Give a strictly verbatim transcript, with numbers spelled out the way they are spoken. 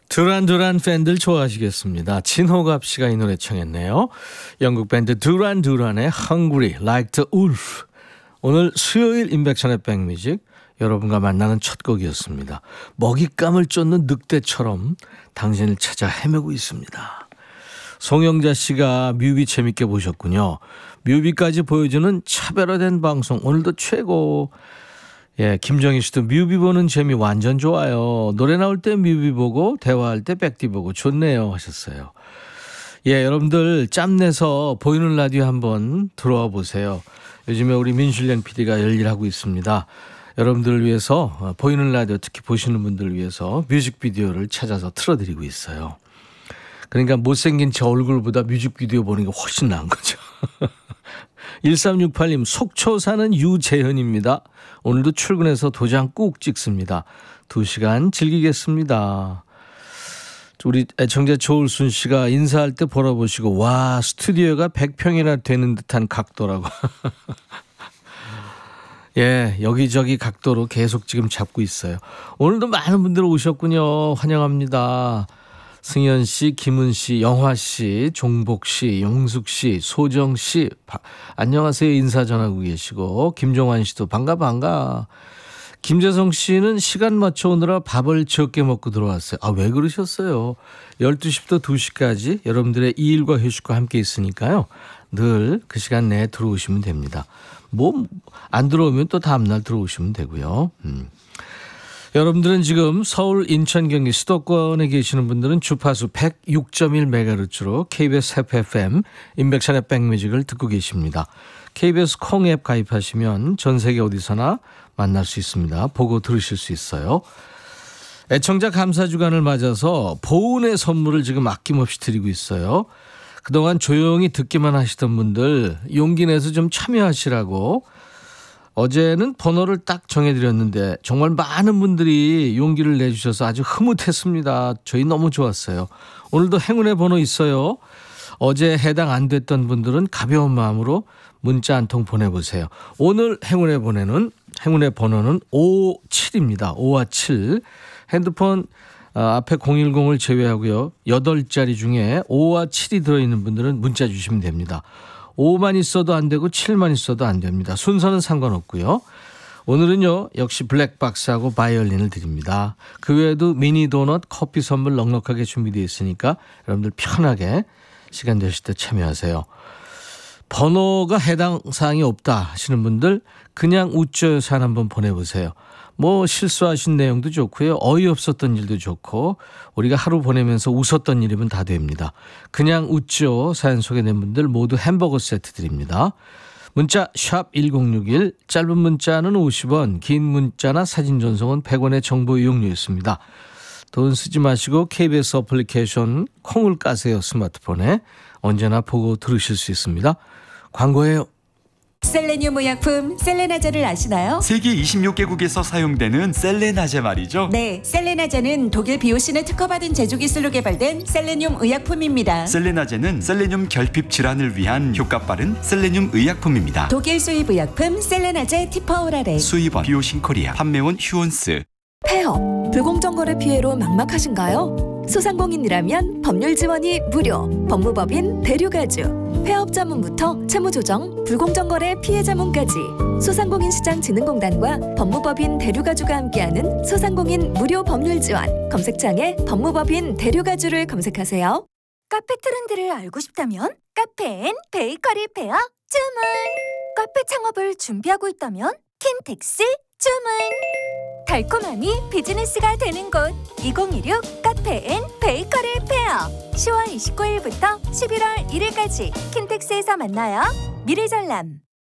두란두란 팬들 좋아하시겠습니다. 진호갑 씨가 이 노래 청했네요. 영국 밴드 두란두란의 Hungry Like the Wolf. 오늘 수요일 임백천의 백뮤직 여러분과 만나는 첫 곡이었습니다. 먹잇감을 쫓는 늑대처럼 당신을 찾아 헤매고 있습니다. 송영자 씨가 뮤비 재밌게 보셨군요. 뮤비까지 보여주는 차별화된 방송 오늘도 최고. 예, 김정희 씨도 뮤비 보는 재미 완전 좋아요. 노래 나올 때 뮤비 보고 대화할 때 백디 보고 좋네요 하셨어요. 예, 여러분들 짬내서 보이는 라디오 한번 들어와 보세요. 요즘에 우리 민슐랭 피디가 열일하고 있습니다. 여러분들을 위해서 보이는 라디오 특히 보시는 분들을 위해서 뮤직비디오를 찾아서 틀어드리고 있어요. 그러니까 못생긴 제 얼굴보다 뮤직비디오 보는 게 훨씬 나은 거죠. 일삼육팔 님 속초 사는 유재현입니다. 오늘도 출근해서 도장 꾹 찍습니다. 두 시간 즐기겠습니다. 우리 애청자 조울순 씨가 인사할 때 보라보시고 와 스튜디오가 백 평이나 되는 듯한 각도라고. 예, 여기저기 각도로 계속 지금 잡고 있어요. 오늘도 많은 분들 오셨군요. 환영합니다. 승현 씨, 김은 씨, 영화 씨, 종복 씨, 영숙 씨, 소정 씨, 바, 안녕하세요 인사 전하고 계시고 김종환 씨도 반가 반가. 김재성 씨는 시간 맞춰 오느라 밥을 적게 먹고 들어왔어요. 아, 왜 그러셨어요? 열두 시부터 두 시까지 여러분들의 일과 휴식과 함께 있으니까요. 늘 그 시간 내에 들어오시면 됩니다. 뭐 안 들어오면 또 다음날 들어오시면 되고요. 음. 여러분들은 지금 서울, 인천, 경기 수도권에 계시는 분들은 주파수 백육 점 일 메가헤르츠로 케이비에스 에프에프엠 임백천의 백뮤직을 듣고 계십니다. 케이비에스 콩 앱 가입하시면 전 세계 어디서나 만날 수 있습니다. 보고 들으실 수 있어요. 애청자 감사 주간을 맞아서 보은의 선물을 지금 아낌없이 드리고 있어요. 그동안 조용히 듣기만 하시던 분들 용기 내서 좀 참여하시라고 어제는 번호를 딱 정해드렸는데 정말 많은 분들이 용기를 내주셔서 아주 흐뭇했습니다. 저희 너무 좋았어요. 오늘도 행운의 번호 있어요. 어제 해당 안 됐던 분들은 가벼운 마음으로 문자 한 통 보내보세요. 오늘 행운의 번호는, 행운의 번호는 오십칠입니다. 오와 칠. 핸드폰 앞에 공일공을 제외하고요. 여덟 자리 중에 오와 칠이 들어있는 분들은 문자 주시면 됩니다. 오만 있어도 안 되고 칠만 있어도 안 됩니다. 순서는 상관없고요. 오늘은요 역시 블랙박스하고 바이올린을 드립니다. 그 외에도 미니 도넛, 커피 선물 넉넉하게 준비되어 있으니까 여러분들 편하게 시간 되실 때 참여하세요. 번호가 해당 사항이 없다 하시는 분들 그냥 웃져요 사연 한번 보내보세요. 뭐 실수하신 내용도 좋고요. 어이없었던 일도 좋고 우리가 하루 보내면서 웃었던 일이면 다 됩니다. 그냥 웃죠 사연 소개된 분들 모두 햄버거 세트 드립니다. 문자 샵 일공육일, 짧은 문자는 오십 원, 긴 문자나 사진 전송은 백 원의 정보 이용료 있습니다. 돈 쓰지 마시고 케이비에스 어플리케이션 콩을 까세요. 스마트폰에 언제나 보고 들으실 수 있습니다. 광고예요. 셀레늄 의약품 셀레나제를 아시나요? 세계 이십육 개국에서 사용되는 셀레나제 말이죠. 네, 셀레나제는 독일 비오신을 특허받은 제조기술로 개발된 셀레늄 의약품입니다. 셀레나제는 셀레늄 결핍 질환을 위한 효과 빠른 셀레늄 의약품입니다. 독일 수입 의약품 셀레나제 티퍼오랄에 수입원 비오신 코리아, 판매원 휴온스. 폐업, 불공정거래 피해로 막막하신가요? 소상공인이라면 법률 지원이 무료, 법무법인 대류가주. 폐업 자문부터 채무조정, 불공정거래 피해 자문까지 소상공인시장진흥공단과 법무법인 대류가주가 함께하는 소상공인 무료 법률 지원. 검색창에 법무법인 대류가주를 검색하세요. 카페 트렌드를 알고 싶다면 카페 앤 베이커리 페어 주문. 카페 창업을 준비하고 있다면 킨텍스 주문. 달콤함이 비즈니스가 되는 곳 이공이육 카페 앤 베이커리 페어 시월 이십구일부터 십일월 일일까지 킨텍스에서 만나요. 미래전람